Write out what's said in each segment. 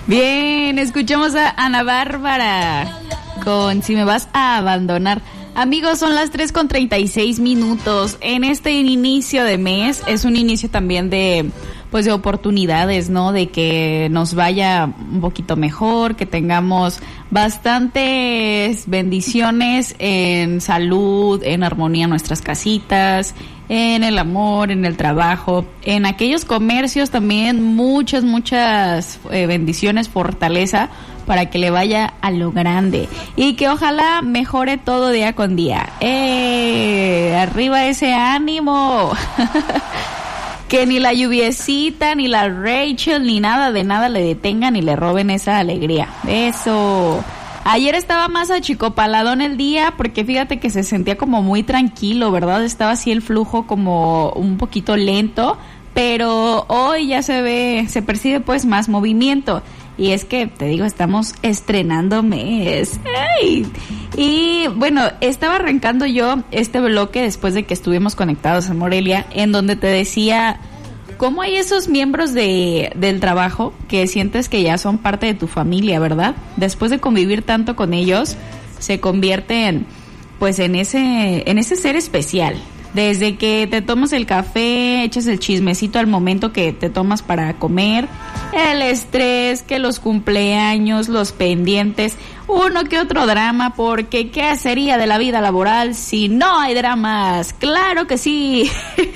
Bien, escuchamos a Ana Bárbara con Si me vas a abandonar. Amigos, son las 3:36 en este inicio de mes. Es un inicio también de oportunidades, ¿no? De que nos vaya un poquito mejor, que tengamos bastantes bendiciones en salud, en armonía en nuestras casitas, en el amor, en el trabajo, en aquellos comercios también muchas bendiciones, fortaleza para que le vaya a lo grande y que ojalá mejore todo día con día. Arriba ese ánimo. Que ni la lluviecita, ni la Rachel, ni nada de nada le detengan y le roben esa alegría. Eso. Ayer estaba más achicopaladón el día porque fíjate que se sentía como muy tranquilo, ¿verdad? Estaba así el flujo como un poquito lento, pero hoy ya se percibe pues más movimiento. Y es que, te digo, estamos estrenando mes. ¡Ay! Y bueno, estaba arrancando yo este bloque después de que estuvimos conectados en Morelia, en donde te decía cómo hay esos miembros del trabajo que sientes que ya son parte de tu familia, ¿verdad? Después de convivir tanto con ellos, se convierten pues en ese ser especial. Desde que te tomas el café, echas el chismecito al momento que te tomas para comer, el estrés, que los cumpleaños, los pendientes, uno que otro drama, porque ¿qué sería de la vida laboral si no hay dramas? ¡Claro que sí!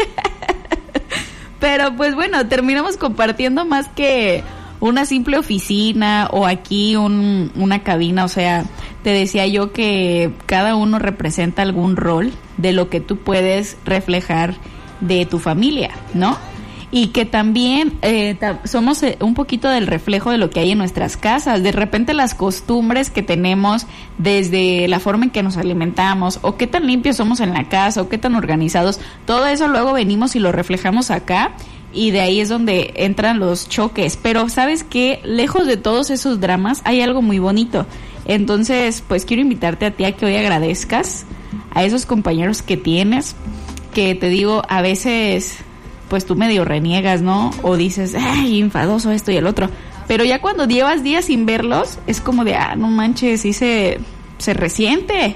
Pero pues bueno, terminamos compartiendo más que una simple oficina o aquí una cabina, o sea, te decía yo que cada uno representa algún rol de lo que tú puedes reflejar de tu familia, ¿no? Y que también somos un poquito del reflejo de lo que hay en nuestras casas. De repente las costumbres que tenemos, desde la forma en que nos alimentamos, o qué tan limpios somos en la casa, o qué tan organizados, todo eso luego venimos y lo reflejamos acá, y de ahí es donde entran los choques. Pero ¿sabes qué? Lejos de todos esos dramas hay algo muy bonito. Entonces, pues quiero invitarte a ti a que hoy agradezcas a esos compañeros que tienes, que te digo, a veces pues tú medio reniegas, ¿no? O dices, ay, enfadoso esto y el otro. Pero ya cuando llevas días sin verlos, es como de, no manches, sí se resiente.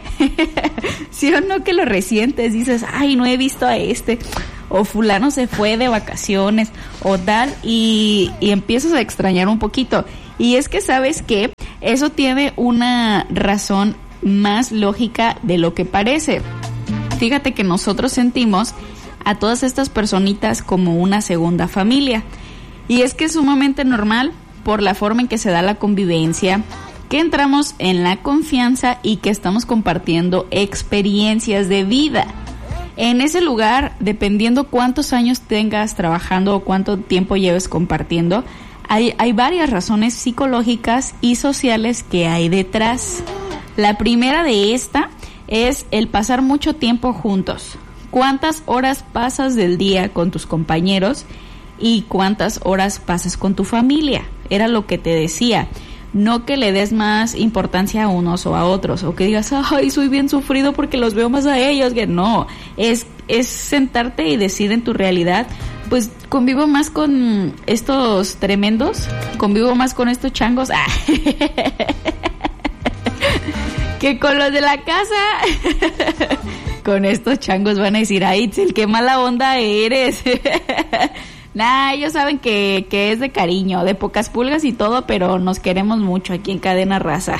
¿Sí o no que lo resientes? Dices, ay, no he visto a este. O fulano se fue de vacaciones, o tal, y empiezas a extrañar un poquito. Y es que, ¿sabes qué? Eso tiene una razón más lógica de lo que parece. Fíjate que nosotros sentimos a todas estas personitas como una segunda familia. Y es que es sumamente normal por la forma en que se da la convivencia, que entramos en la confianza y que estamos compartiendo experiencias de vida. En ese lugar, dependiendo cuántos años tengas trabajando o cuánto tiempo lleves compartiendo, hay varias razones psicológicas y sociales que hay detrás. La primera de esta es el pasar mucho tiempo juntos. ¿Cuántas horas pasas del día con tus compañeros y cuántas horas pasas con tu familia? Era lo que te decía. No que le des más importancia a unos o a otros, o que digas, ay, soy bien sufrido porque los veo más a ellos. Que no, es sentarte y decir en tu realidad, pues convivo más con estos tremendos, convivo más con estos changos, que con los de la casa. Con estos changos van a decir, ay, Itzel, qué mala onda eres. Nah, ellos saben que es de cariño, de pocas pulgas y todo, pero nos queremos mucho aquí en Cadena Raza.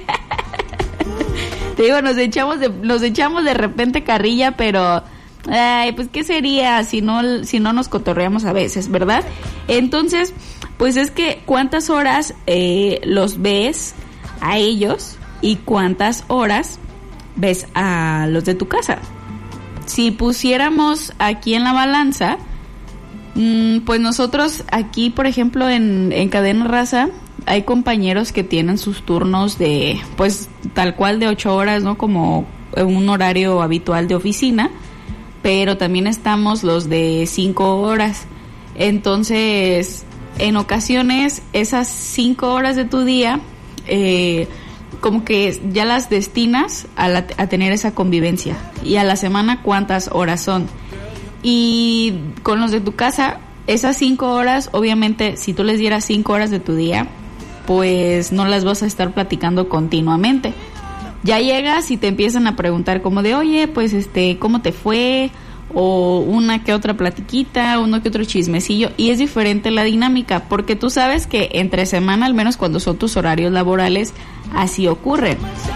Te digo, nos echamos de repente carrilla, pero ay, pues qué sería si no nos cotorreamos a veces, ¿verdad? Entonces, pues es que cuántas horas los ves a ellos y cuántas horas ves a los de tu casa. Si pusiéramos aquí en la balanza, pues nosotros aquí, por ejemplo, en Cadena Raza, hay compañeros que tienen sus turnos de, pues, tal cual de 8 horas, ¿no? Como un horario habitual de oficina, pero también estamos los de 5 horas. Entonces, en ocasiones, esas 5 horas de tu día, como que ya las destinas a tener esa convivencia. Y a la semana, ¿cuántas horas son? Y con los de tu casa, esas 5 horas, obviamente, si tú les dieras 5 horas de tu día, pues no las vas a estar platicando continuamente. Ya llegas y te empiezan a preguntar como de, oye, pues ¿cómo te fue? O una que otra platiquita, uno que otro chismecillo, y es diferente la dinámica, porque tú sabes que entre semana, al menos cuando son tus horarios laborales, así ocurre.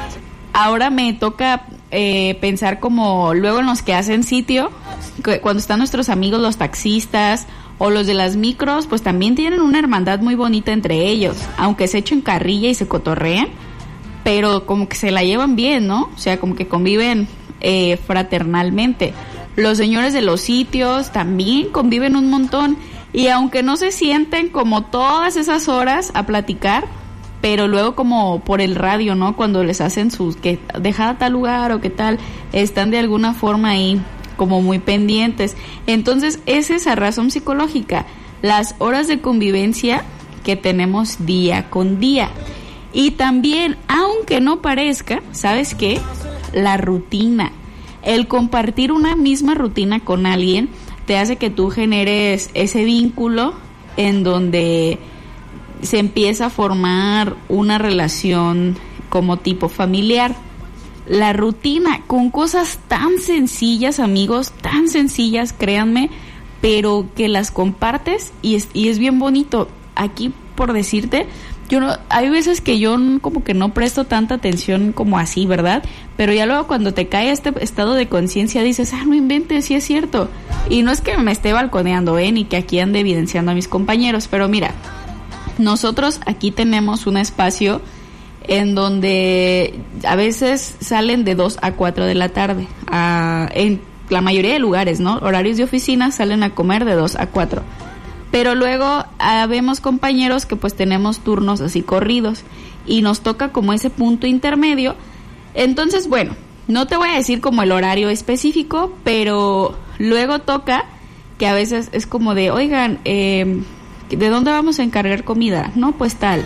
Ahora me toca pensar como luego en los que hacen sitio, cuando están nuestros amigos los taxistas o los de las micros, pues también tienen una hermandad muy bonita entre ellos, aunque se echen carrilla y se cotorreen, pero como que se la llevan bien, ¿no? O sea, como que conviven fraternalmente. Los señores de los sitios también conviven un montón, y aunque no se sienten como todas esas horas a platicar, pero luego como por el radio, ¿no? Cuando les hacen sus que deja a tal lugar o qué tal, están de alguna forma ahí como muy pendientes. Entonces es esa razón psicológica, las horas de convivencia que tenemos día con día. Y también, aunque no parezca, ¿sabes qué? La rutina. El compartir una misma rutina con alguien te hace que tú generes ese vínculo en donde se empieza a formar una relación como tipo familiar. La rutina con cosas tan sencillas, amigos, tan sencillas, créanme, pero que las compartes y es bien bonito. Aquí, por decirte, hay veces que yo como que no presto tanta atención como así, ¿verdad? Pero ya luego cuando te cae este estado de conciencia dices, no inventes, sí es cierto. Y no es que me esté balconeando, ni que aquí ande evidenciando a mis compañeros, pero mira, nosotros aquí tenemos un espacio en donde a veces salen de 2 a 4 de la tarde, en la mayoría de lugares, ¿no? Horarios de oficina, salen a comer de 2 a 4. Pero luego habemos compañeros que pues tenemos turnos así corridos y nos toca como ese punto intermedio. Entonces, bueno, no te voy a decir como el horario específico, pero luego toca que a veces es como de, oigan, ¿de dónde vamos a encargar comida? No, pues tal.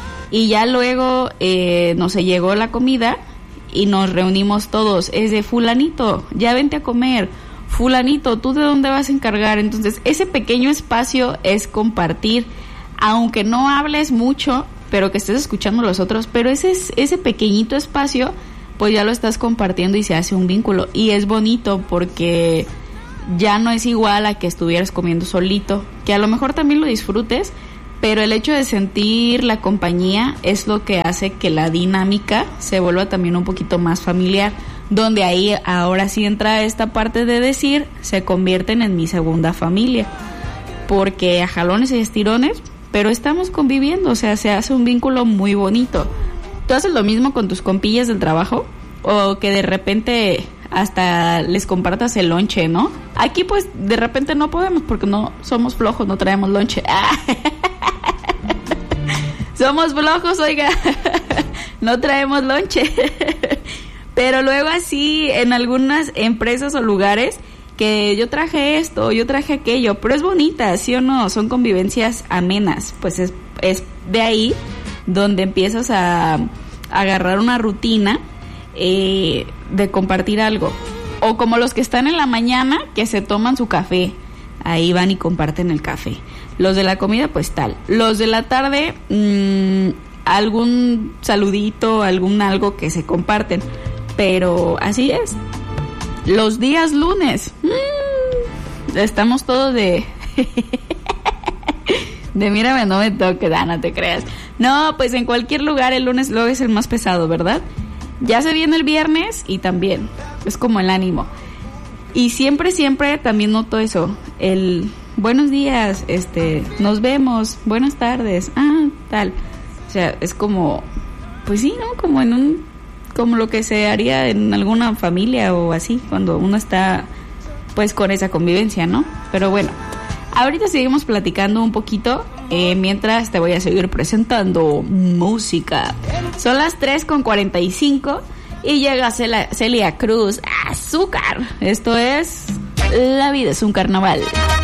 Y ya luego nos llegó la comida y nos reunimos todos. Es de fulanito, ya vente a comer. Fulanito, ¿tú de dónde vas a encargar? Entonces, ese pequeño espacio es compartir, aunque no hables mucho, pero que estés escuchando a los otros, pero ese pequeñito espacio, pues ya lo estás compartiendo y se hace un vínculo. Y es bonito porque ya no es igual a que estuvieras comiendo solito, que a lo mejor también lo disfrutes, pero el hecho de sentir la compañía es lo que hace que la dinámica se vuelva también un poquito más familiar, donde ahí ahora sí entra esta parte de decir, se convierten en mi segunda familia, porque a jalones y estirones, pero estamos conviviendo, o sea, se hace un vínculo muy bonito. ¿Tú haces lo mismo con tus compillas del trabajo? O que de repente hasta les compartas el lonche, ¿no? Aquí pues de repente no podemos porque no somos flojos, no traemos lonche. Somos flojos, oiga, no traemos lonche. Pero luego así en algunas empresas o lugares que yo traje esto, yo traje aquello, pero es bonita, ¿sí o no? Son convivencias amenas, pues es de ahí donde empiezas a agarrar una rutina de compartir algo. O como los que están en la mañana que se toman su café, ahí van y comparten el café. Los de la comida pues tal, los de la tarde algún saludito, algún algo que se comparten. Pero así es. Los días lunes, estamos todos de mírame, no me toques, no te creas. No, pues en cualquier lugar el lunes luego es el más pesado, ¿verdad? Ya se viene el viernes y también es como el ánimo. Y siempre también noto eso, el buenos días, nos vemos, buenas tardes, tal. O sea, es como, pues sí, ¿no? Como lo que se haría en alguna familia o así, cuando uno está pues con esa convivencia, ¿no? Pero bueno, ahorita seguimos platicando un poquito, mientras te voy a seguir presentando música. Son las 3:45 y llega Celia Cruz, Azúcar. Esto es La vida es un carnaval.